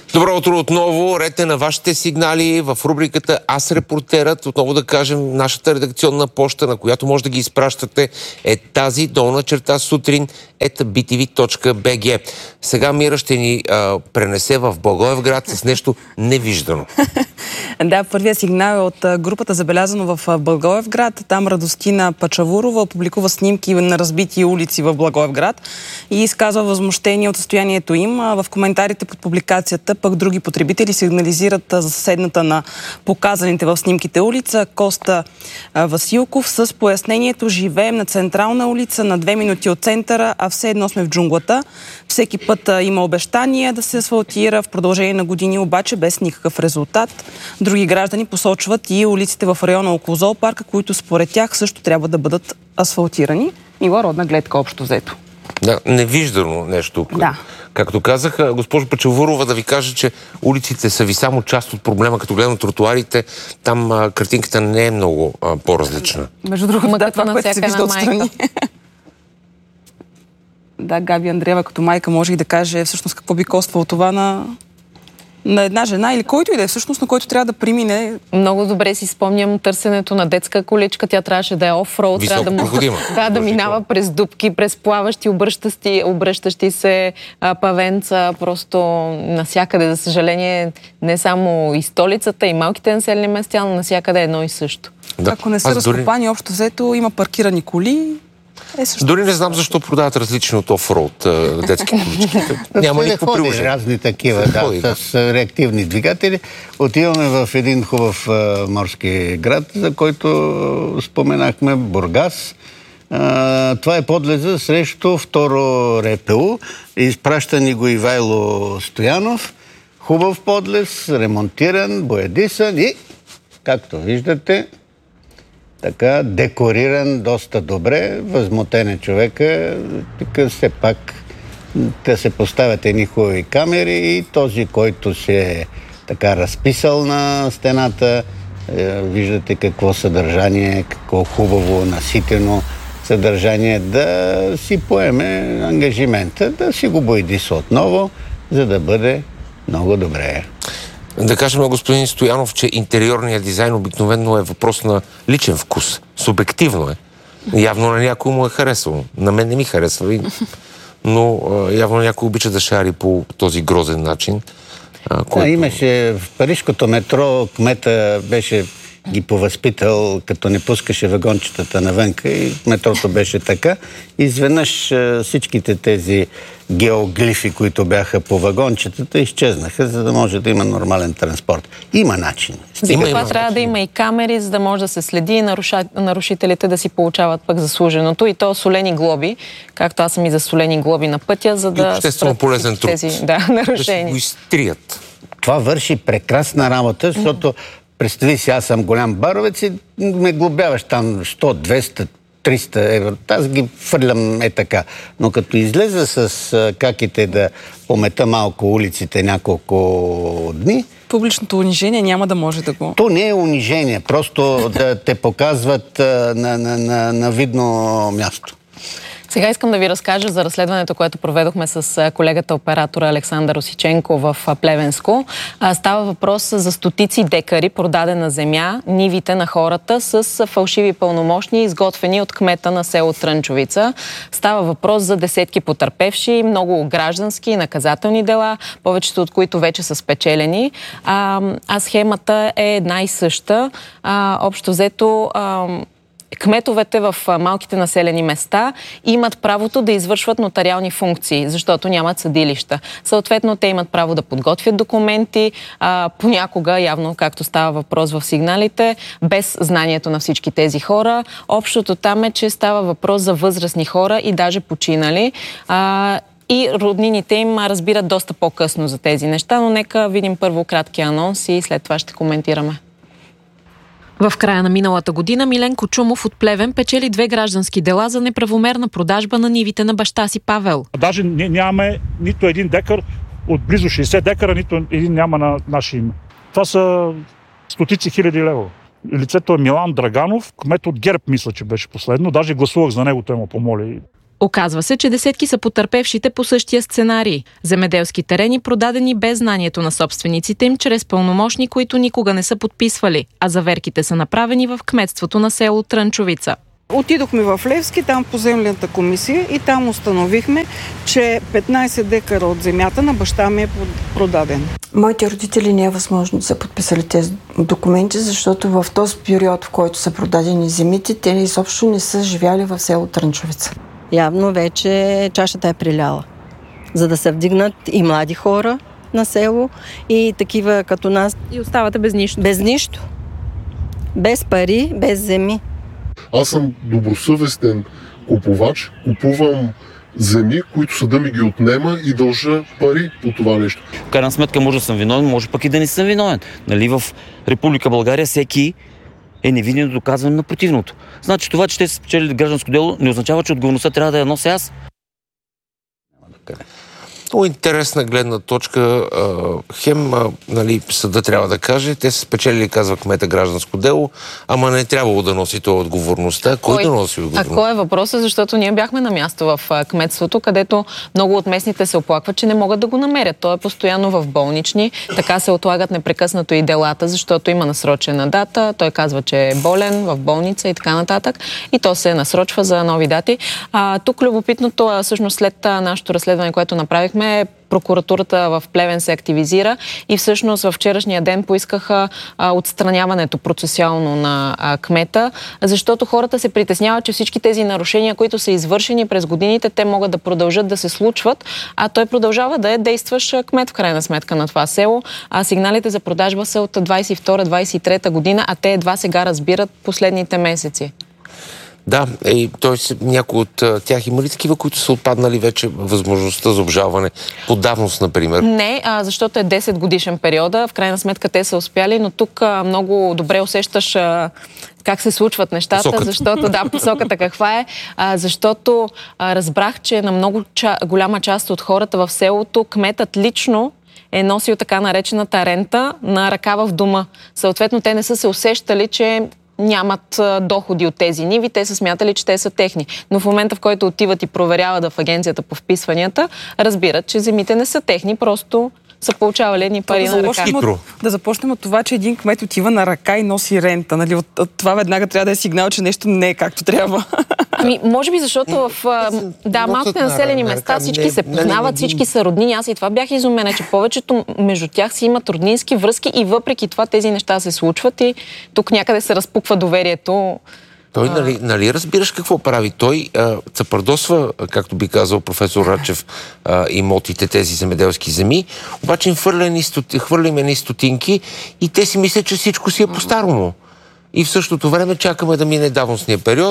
Добро утро отново. Ред е на вашите сигнали в рубриката Аз репортерът. Отново да кажем, нашата редакционна поща, на която може да ги изпращате, е тази _btv.bg. Сега Мира ще ни пренесе в Благоевград с нещо невиждано. Да, първият сигнал е от групата Забелязано в Благоевград. Там Радостина Пачавурова публикува снимки на разбити улици в Благоевград и изказва възмущение от състоянието им. В коментарите под публикацията пък други потребители сигнализират за съседната на показаните в снимките улица Коста Василков с пояснението: живеем на централна улица, на 2 минути от центъра, а все едно сме в джунглата. Всеки път има обещания да се асфалтира, в продължение на години обаче без никакъв резултат. Други граждани посочват и улиците в района около зоопарка, които според тях също трябва да бъдат асфалтирани. Мила родна гледка общо взето. Да, невиждано нещо. Да. Както казах, госпожо Пачавурова, да ви кажа, че улиците са ви само част от проблема. Като гледам тротуарите, там картинката не е много по-различна. Между другото, да, това, което се вижда отстрани. Да, Габи Андреева като майка може и да каже всъщност какво би коствало това на една жена или който и да е всъщност, на който трябва да премине. Много добре си спомням търсенето на детска количка. Тя трябваше да е оффроуд. Да минава през дупки, през плаващи, обръщащи се павенца. Просто навсякъде, за съжаление, не само и столицата, и малките населени места, но навсякъде едно и също. Да. Ако не са разкопани, общо взето има паркирани коли. Дори не знам защо продават различни от оффроуд детски колички. Няма никакво приложение. Разни такива, с реактивни двигатели. Отиваме в един хубав морски град, за който споменахме, Бургас. Това е подлеза срещу второ РПУ. Изпраща ни го Ивайло Стоянов. Хубав подлез, ремонтиран, боядисан и, както виждате, така, декориран доста добре, възмутен е човека, така все пак да се поставят едни хубави камери и този, който се е така разписал на стената, виждате какво съдържание, какво хубаво, наситено съдържание, да си поеме ангажимента, да си го боядиса отново, за да бъде много добре. Да кажем на господин Стоянов, че интериорният дизайн обикновено е въпрос на личен вкус. Субективно е. Явно на някой му е харесало. На мен не ми харесва, но явно някой обича да шари по този грозен начин. Имаше в парижкото метро, кмета беше ги повъзпитал, като не пускаше вагончетата навънка и метрото беше така. Изведнъж всичките тези геоглифи, които бяха по вагончетата, изчезнаха, за да може да има нормален транспорт. Има начин. Това трябва да има и камери, за да може да се следи и нарушителите да си получават пък заслуженото. И то солени глоби, както аз съм и за солени глоби на пътя, за да обществено полезен труд. Тези нарушения. Да го изтрият. Това върши прекрасна работа, защото представи си, аз съм голям баровец и ме глобяваш там 100, 200, 300 евро. Аз ги фърлям така. Но като излеза с каките да помета малко улиците няколко дни... Публичното унижение няма да може да го... То не е унижение, просто да те показват на видно място. Сега искам да ви разкажа за разследването, което проведохме с колегата оператора Александър Осиченко в Плевенско. Става въпрос за стотици декари продадена земя, нивите на хората с фалшиви пълномощни, изготвени от кмета на село Трънчовица. Става въпрос за десетки потърпевши, много граждански и наказателни дела, повечето от които вече са спечелени. Схемата е една и съща. Общо взето... Кметовете в малките населени места имат правото да извършват нотариални функции, защото нямат съдилища. Съответно, те имат право да подготвят документи, понякога, явно, както става въпрос в сигналите, без знанието на всички тези хора. Общото там е, че става въпрос за възрастни хора и даже починали. И роднините им разбират доста по-късно за тези неща, но нека видим първо кратки анонс и след това ще коментираме. В края на миналата година Миленко Чумов от Плевен печели 2 граждански дела за неправомерна продажба на нивите на баща си Павел. Даже нямаме нито един декар от близо 60 декара, нито един няма на наше име. Това са стотици хиляди лева. Лицето е Милан Драганов, кмет от ГЕРБ, мисля, че беше последно. Даже гласувах за него, той ме помоли. Оказва се, че десетки са потърпевшите по същия сценарий. Земеделски терени, продадени без знанието на собствениците им, чрез пълномощни, които никога не са подписвали, а заверките са направени в кметството на село Трънчовица. Отидохме в Левски, там по землената комисия и там установихме, че 15 декара от земята на баща ми е продаден. Моите родители не е възможно да са подписали тези документи, защото в този период, в който са продадени земите, те изобщо не са живяли в село Трънчовица. Явно вече чашата е приляла, за да се вдигнат и млади хора на село и такива като нас. И оставате без нищо. Без нищо. Без пари, без земи. Аз съм добросъвестен купувач, купувам земи, които съда ми ги отнема и дължа пари по това нещо. В крайна сметка може да съм виновен, може пък и да не съм виновен. Нали, в Република България всеки е невинен до доказване на противното. Значи това, че те са спечелили гражданско дело, не означава, че отговорността трябва да я нося аз. Много интересна гледна точка. Хем, нали, съда трябва да каже, те са спечелили, казва кмета, гражданско дело, ама не трябвало да носи това отговорността. Кой да носи отговорността? А кой е въпросът? Защото ние бяхме на място в кметството, където много от местните се оплакват, че не могат да го намерят. Той е постоянно в болнични, така се отлагат непрекъснато и делата, защото има насрочена дата. Той казва, че е болен в болница и така нататък. И то се насрочва за нови дати. Тук любопитното, всъщност след нашето разследване, което направихме, прокуратурата в Плевен се активизира и всъщност във вчерашния ден поискаха отстраняването процесуално на кмета, защото хората се притесняват, че всички тези нарушения, които са извършени през годините, те могат да продължат да се случват, а той продължава да е действащ кмет в крайна сметка на това село. Сигналите за продажба са от 22-23 година, а те едва сега разбират последните месеци. Да, някои от тях има ли такива, които са отпаднали вече възможността за обжалване? По давност, например? Не, защото е 10 годишен периода. В крайна сметка те са успяли, но тук много добре усещаш как се случват нещата, посоката. Защото, посоката каква е, защото разбрах, че на много голяма част от хората в селото кметът лично е носил така наречената рента на ръка в дома. Съответно, те не са се усещали, че нямат доходи от тези ниви, те са смятали, че те са техни. Но в момента, в който отиват и проверяват в агенцията по вписванията, разбират, че земите не са техни, просто са получавали едни пари на ръка. Да започнем от това, че един кмет отива на ръка и носи рента. Нали? От това веднага трябва да е сигнал, че нещо не е както трябва. Може би защото в малките населени места всички се познават, всички са роднини. Аз и това бях изумена, че повечето между тях си имат роднински връзки и въпреки това тези неща се случват и тук някъде се разпуква доверието. Той, нали разбираш какво прави? Той цапардосва, както би казал професор Рачев, имотите, тези земеделски земи, обаче им хвърлим едни стотинки и те си мислят, че всичко си е по-старому. И в същото време чакаме да мине давностния период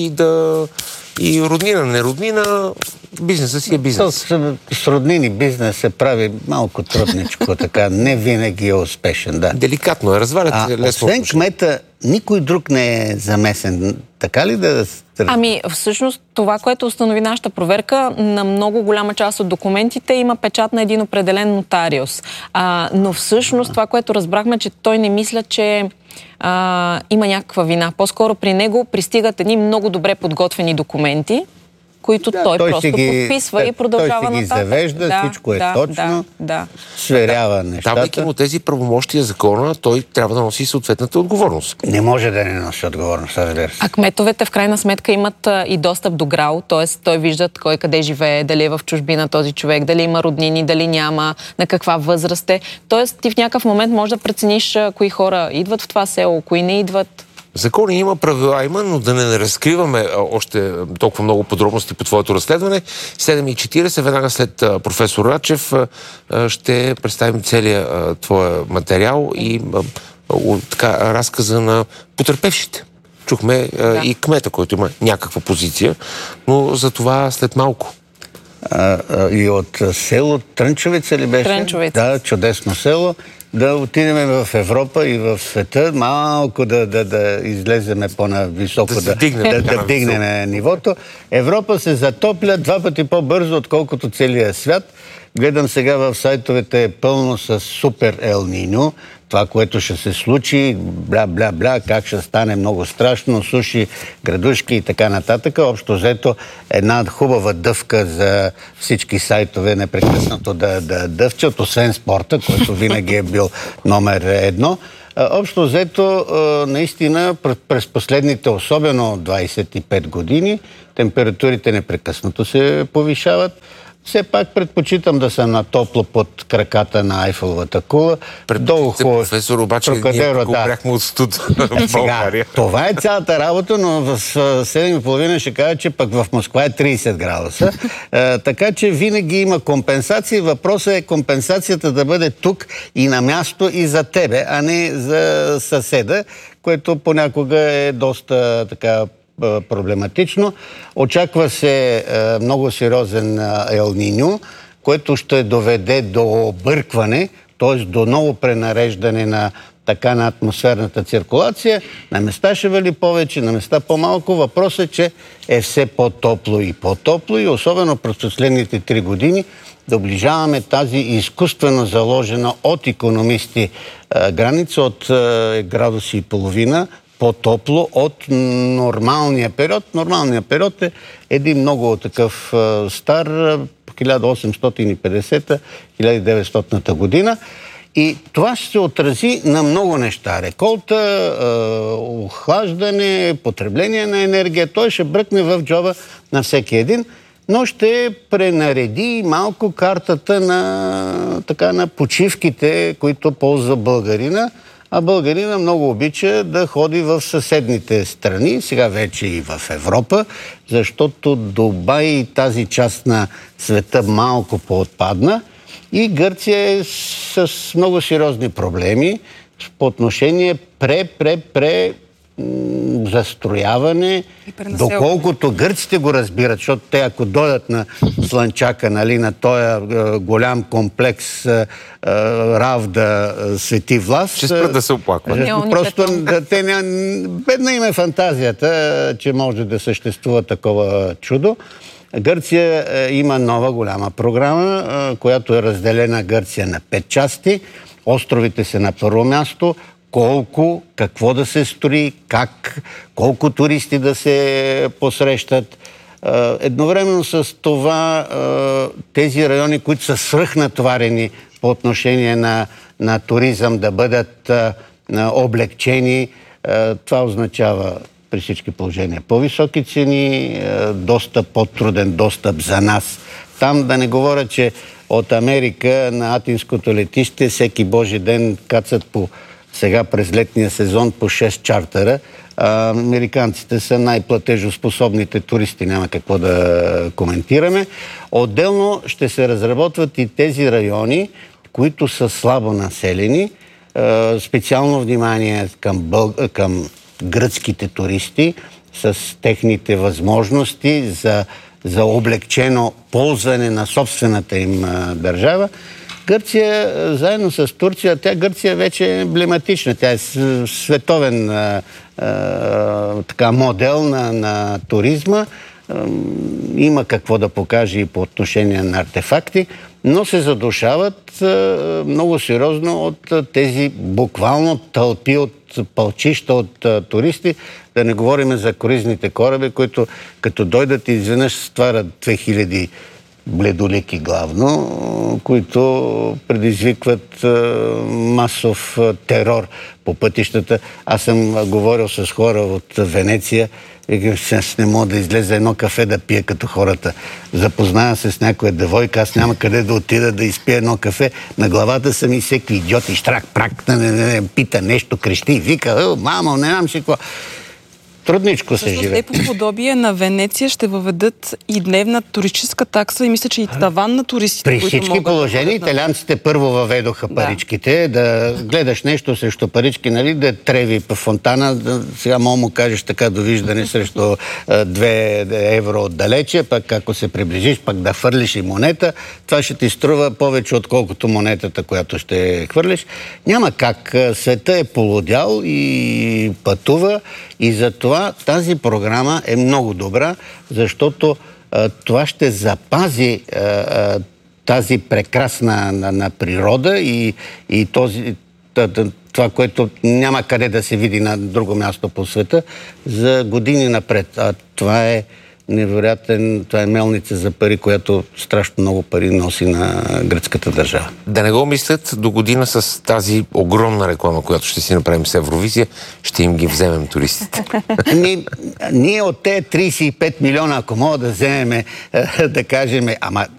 и роднина, не роднина, бизнесът си е бизнес. С роднини бизнес се прави малко трудничко, така, не винаги е успешен, да. Деликатно е, разваляте лесно. Освен кмета, никой друг не е замесен, така ли да... Всъщност това, което установи нашата проверка, на много голяма част от документите има печат на един определен нотариус. Но всъщност това, което разбрахме, че той не мисля, че има някаква вина. По-скоро при него пристигат едни много добре подготвени документи, които той просто подписва и продължава нататък. Той си ги завежда, всичко е точно, сверява нещата. Давайки му тези правомощия закона, той трябва да носи съответната отговорност. Не може да не носи отговорност, разбира се. А кметовете в крайна сметка имат и достъп до ГРАО, т.е. той виждат кой къде живее, дали е в чужбина този човек, дали има роднини, дали няма, на каква възраст е. Т.е. ти в някакъв момент можеш да прецениш кои хора идват в това село, кои не идват. Закони има, правила има, но да не разкриваме още толкова много подробности по твоето разследване. 7:40, веднага след професор Рачев, ще представим целият твоя материал и разказа на потърпевшите. Чухме и кмета, който има някаква позиция, но за това след малко. И от село Трънчовица ли беше? Трънчовица. Да, чудесно село. Да отидем в Европа и в света, малко да излеземе по-нависоко, да вдигнем нивото. Европа се затопля 2 пъти по-бързо, отколкото целия свят. Гледам сега в сайтовете е пълно с супер Ел Ниньо. Това, което ще се случи, бля, как ще стане много страшно, суши, градушки и така нататък. Общо взето една хубава дъвка за всички сайтове непрекъснато да дъвчат, освен спорта, който винаги е бил номер едно. Общо взето, наистина, през последните, особено 25 години, температурите непрекъснато се повишават. Все пак предпочитам да съм на топло под краката на Айфеловата кула. Долу професор, обаче ние го бяхме от студ в България. Това е цялата работа, но в 7,5 ще кажа, че пък в Москва е 30 градуса. Така че винаги има компенсации. Въпросът е компенсацията да бъде тук и на място и за тебе, а не за съседа, което понякога е доста така проблематично. Очаква се много сериозен Ел Ниньо, което ще доведе до объркване, т.е. до ново пренареждане на атмосферната циркулация. На места ще вали повече, на места по-малко. Въпросът е, че е все по-топло и особено през последните 3 години доближаваме тази изкуствено заложена от икономисти граница от градуси и половина по-топло от нормалния период. Нормалният период е един много такъв стар, 1850-1900 година. И това ще се отрази на много неща. Реколта, охлаждане, потребление на енергия. Той ще бръкне в джоба на всеки един, но ще пренареди малко картата на почивките, които ползва българина. А българина много обича да ходи в съседните страни, сега вече и в Европа, защото Дубай и тази част на света малко поотпадна и Гърция е с много сериозни проблеми по отношение застрояване, доколкото гърците го разбират, защото те ако дойдат на Слънчака, на този голям комплекс Равда, Свети Влас, ще спрат да се оплакват. Просто бедна им е фантазията, че може да съществува такова чудо. Гърция има нова голяма програма, която е разделена Гърция на 5 части. Островите са на първо място. Колко, какво да се строи, колко туристи да се посрещат. Едновременно с това тези райони, които са свръхнатоварени по отношение на туризъм, да бъдат облегчени. Това означава при всички положения по-високи цени, доста по-труден достъп за нас. Там да не говоря, че от Америка на Атинското летище всеки божи ден кацат сега през летния сезон по 6 чартера. Американците са най-платежоспособните туристи, няма какво да коментираме. Отделно ще се разработват и тези райони, които са слабо населени. Специално внимание към гръцките туристи с техните възможности за облегчено ползване на собствената им държава. Гърция, заедно с Турция, Гърция вече е емблематична. Тя е световен модел на туризма. Има какво да покаже и по отношение на артефакти, но се задушават много сериозно от тези буквално тълпи от пълчища от туристи. Да не говорим за круизните кораби, които като дойдат и изведнъж стварят 2000 бледолики главно, които предизвикват масов терор по пътищата. Аз съм говорил с хора от Венеция, аз не мога да излезе едно кафе да пия като хората. Запозная се с някоя девойка, аз няма къде да отида да изпия едно кафе. На главата са ми всеки идиот и штрак-прак, пита нещо, крещи, вика, мамо, не знам си какво. Трудничко се живе. Те по подобие на Венеция ще въведат и дневна туристическа такса и мисля, че и таван на туристите, при всички положения италианците първо въведоха паричките, да гледаш нещо срещу парички, да треви по фонтана, сега мога му кажеш така довиждане срещу 2 евро отдалече, пък ако се приближиш, пък да хвърлиш и монета, това ще ти струва повече отколкото монетата, която ще хвърлиш. Няма как. Света е полудял и пътува и затова тази програма е много добра, защото това ще запази тази прекрасна на природа и това, което няма къде да се види на друго място по света за години напред. А това е невероятен, това е мелница за пари, която страшно много пари носи на гръцката държава. Да не го мислят, до година с тази огромна реклама, която ще си направим с Евровизия, ще им ги вземем туристите. Ние от те 35 милиона, ако мога да вземем, да кажем, ама